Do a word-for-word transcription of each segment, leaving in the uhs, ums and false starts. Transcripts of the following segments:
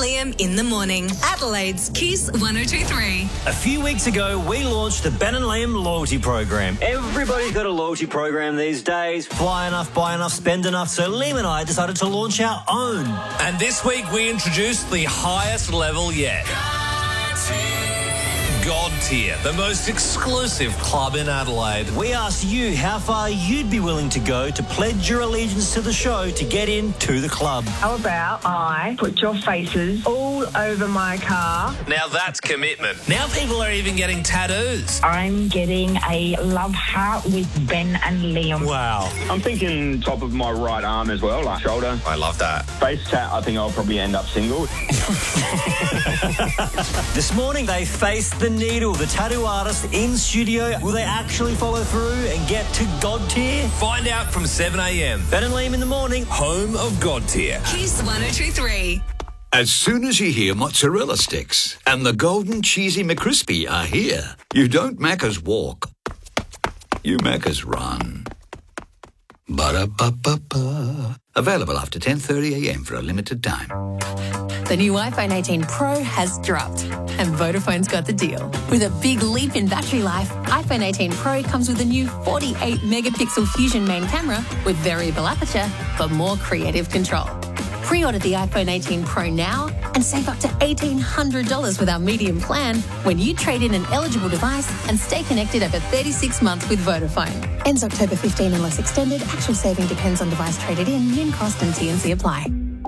Liam in the morning. Adelaide's Kiss one oh two three. A few weeks ago, we launched the Ben and Liam loyalty program. Everybody's got a loyalty program these days. Fly enough, buy enough, spend enough. So Liam and I decided to launch our own. And this week we introduced the highest level yet. God Tier, the most exclusive club in Adelaide. We asked you how far you'd be willing to go to pledge your allegiance to the show to get into the club. How about I put your faces all over my car? Now that's commitment. Now people are even getting tattoos. I'm getting a love heart with Ben and Liam. Wow. I'm thinking top of my right arm as well, like shoulder. I love that. Face tat, I think I'll probably end up single. This morning they faced the needle, the tattoo artist in studio. Will they actually follow through and get to God Tier? Find out from seven a.m. Ben and Liam in the morning. Home of God Tier. Kiss one oh two three. As soon as you hear mozzarella sticks and the golden cheesy McCrispy are here, you don't Macca's walk, you Macca's run. Ba-da-ba-ba-ba. Available after ten thirty a.m. for a limited time. The new iPhone eighteen Pro has dropped, and Vodafone's got the deal. With a big leap in battery life, iPhone eighteen Pro comes with a new forty-eight megapixel Fusion main camera with variable aperture for more creative control. Pre-order the iPhone eighteen Pro now and save up to eighteen hundred dollars with our medium plan when you trade in an eligible device and stay connected over thirty-six months with Vodafone. Ends October fifteenth unless extended. Actual saving depends on device traded in. Min cost and T and C apply.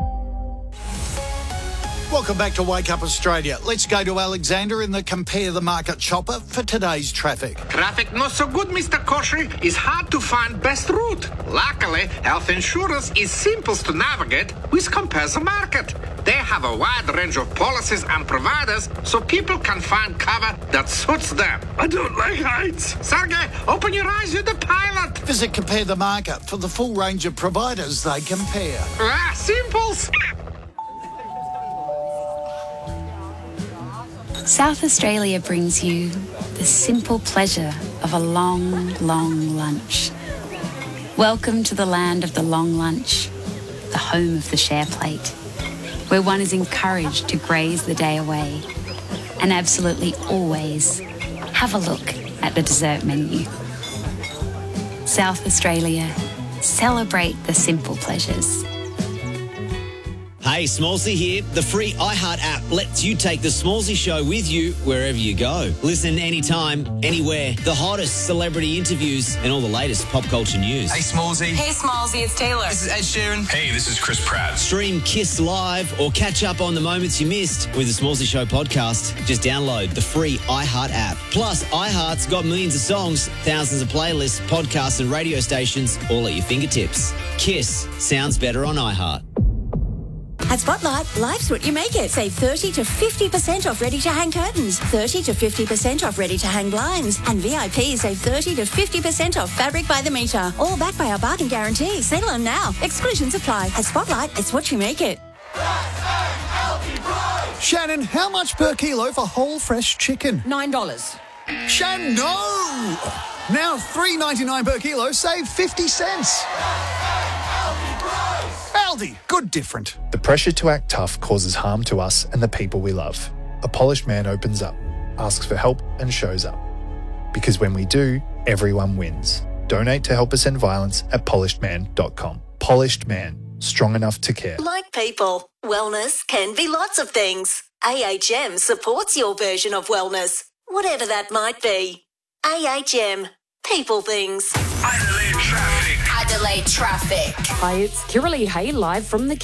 Welcome back to Wake Up Australia. Let's go to Alexander in the Compare the Market chopper for today's traffic. Traffic not so good, Mister Koshy. It's hard to find best route. Luckily, health insurance is simple to navigate with Compare the Market. They have a wide range of policies and providers so people can find cover that suits them. I don't like heights. Sergey, open your eyes, you're the pilot. Visit Compare the Market for the full range of providers they compare. Ah, simples. South Australia brings you the simple pleasure of a long, long lunch. Welcome to the land of the long lunch, the home of the share plate, where one is encouraged to graze the day away and absolutely always have a look at the dessert menu. South Australia, celebrate the simple pleasures. Hey, Smallsy here. The free iHeart app lets you take the Smallsy show with you wherever you go. Listen anytime, anywhere. The hottest celebrity interviews and all the latest pop culture news. Hey, Smallsy. Hey, Smallsy, it's Taylor. This is Ed Sheeran. Hey, this is Chris Pratt. Stream Kiss Live or catch up on the moments you missed with the Smallsy Show podcast. Just download the free iHeart app. Plus, iHeart's got millions of songs, thousands of playlists, podcasts and radio stations all at your fingertips. Kiss sounds better on iHeart. At Spotlight, life's what you make it. Save thirty to fifty percent off ready-to-hang curtains, thirty to fifty percent off ready-to-hang blinds, and V I P save thirty to fifty percent off fabric by the metre. All backed by our bargain guarantee. Settle on now. Exclusions apply. At Spotlight, it's what you make it. Shannon, how much per kilo for whole fresh chicken? Nine dollars. Shannon, no! Now three ninety-nine per kilo, save fifty cents. Aldi, good different. The pressure to act tough causes harm to us and the people we love. A polished man opens up, asks for help and shows up. Because when we do, everyone wins. Donate to help us end violence at polished man dot com. Polished Man, strong enough to care. Like people, wellness can be lots of things. A H M supports your version of wellness, whatever that might be. A H M, people things. Adelaide traffic. Adelaide traffic. Hi, it's Kiralee Hay live from the